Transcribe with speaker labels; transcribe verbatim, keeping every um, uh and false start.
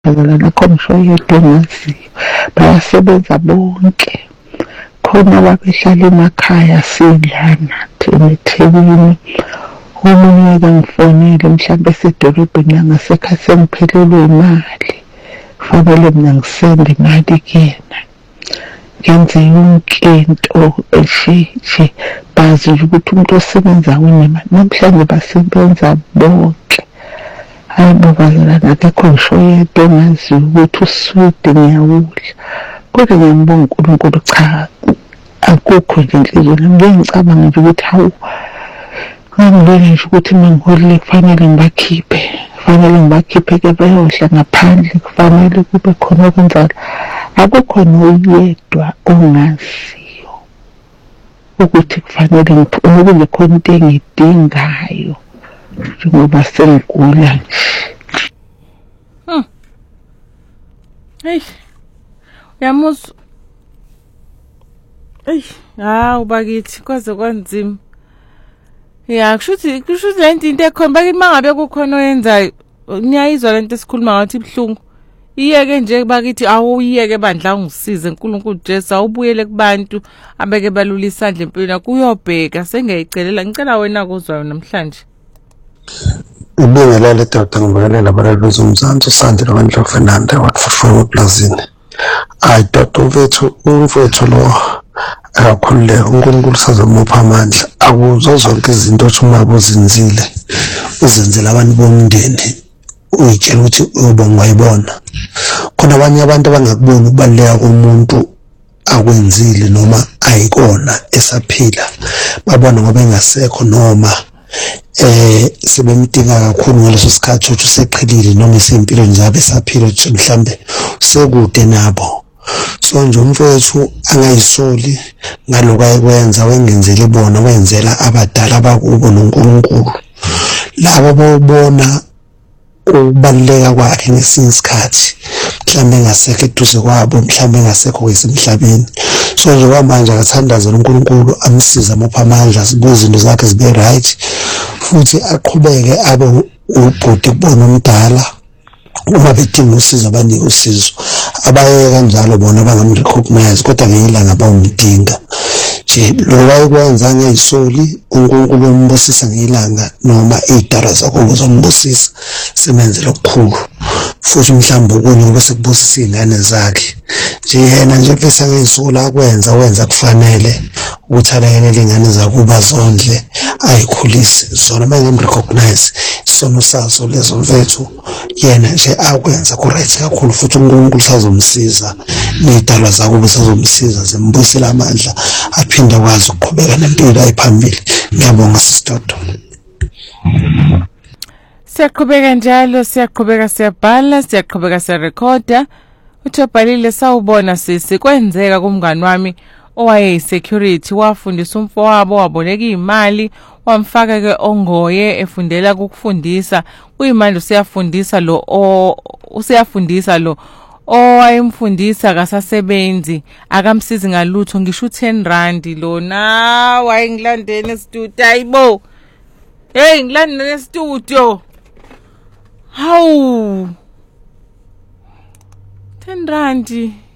Speaker 1: nakho ngisho yedwa engaziyo bayasebenza bonke. Khona ababehlala emakhaya sidlana thina eThekwini. Omunye kangifonile mhlawumbe esedolobheni langasekhaya sengiphelelwe imali. Fanele mina ngisende imali kuyena. Ngenze yonke into eshishi bazi ukuthi umuntu osebenza unemali. Namhlanje basebenza bonke. Hayi babazalana akekho ngisho yedwa engaziyo ukuthi uswidi ngiyawudla. Kodwa ngiyambonga uNkulunkulu cha akukho nje inhliziyo nami ngiyacabanga nje ukuthi hawu ngangibona nje ukuthi mangiholile kufanele ngibakhiphe kufanele ngibakhiphe ke bayodla ngaphandle kufanele kube khona okwenzakala. Akukho noyedwa ongaziyo ukuthi kufanele ngiphume kube khona into engidingayo njengoba sengigula nje.
Speaker 2: Hmm. Hey. Uyamuzwa? Ey, hawu bakithi kwaze kwanzima. Ya, kushuthi kushuthi lento into ekhona bakithi mangabe kukhona oyenzayo. Niyayizwa lento esikhuluma ngathi ibhlungu. Iyeke nje bakithi awuyeke bandla ungisize uNkulunkulu Jesu awubuyele kubantu abeke balula isandla empilweni kuyobheka sengiyayicelela ngicela wena kuzwayo namhlanje.
Speaker 3: Ubingelele doda ngibingelela abalali bezomzansi usandi noMandla Fernanda watfuthwa eplazini. Hayi doda mfethu umfethu lo akakhululeka uNkulunkulu sazomupha amandla akuzo zonke izinto othi uma buzenzile uzenzela abantu bomndeni uyitshela ukuthi ubonga wayibona. Khona abanye abantu abangakuboni ukubaleka komuntu akwenzile noma ayikona esaphila babona ngoba engasekho noma eh sebemdinga kakhulu ngaleso sikhathi uthi useqhelile noma isempilo nje besaphila uthi mhlambe sekude nabo. So nje umfowethu angayisoli ngaloko ayikwenza wengenzele bona wenzela abadala abakubo noNkulunkulu labo bobona ukubaleka kwakhe ngesinye isikhathi mhlambe engasekho eduze kwabo mhlambe engasekho kwesemhlabeni. So nje kwamanje akathandaze uNkulunkulu amsiza amupha amandla sibuze izinto zakhe zibe right futhi aqhubeke abe ubhuti kubona umdala uma bedinga usizo abanike usizo abaye kanjalo bona bangamrecognize kodwa ngeyilanga bawumdinga nje lo wayekwenza ngeyisoli uNkulunkulu umbusisa ngeyilanga noma idara zakho zombusisa semenze lokukhulu futhi mhlawumbe okunye ngoba sekubusisa izingane zakhe nje yena nje mfisa ngeyisoli akwenza wenza kufanele ukuthi alayele izingane zakuba zondle ayikhulise zona bangamrecognize isono sazo lezo mfethu yena nje akwenza correct kakhulu futhi uNkulunkulu sazomsiza nezidalwa zakubo sazomsiza zembusela amandla aphinda kwazi ukuqhubeka nempilo ayiphambili. Ngiyabonga sistodo.
Speaker 2: Siyaqhubeka njalo siyaqhubeka siyabhala siyaqhubeka siyarecorda uthobhalile sawubona sisi kwenzeka kumngani wami owaye security wafundisa umfowabo waboleka imali wamfaka ke ongoye efundela ukufundisa kuyimanje usiyafundisa lo usiyafundisa lo owayemfundisa kasasebenzi akamsizi ngalutho ngisho ten rand lona wayengilandene estudio ayibo hey ngilandene estudio hawu ten rand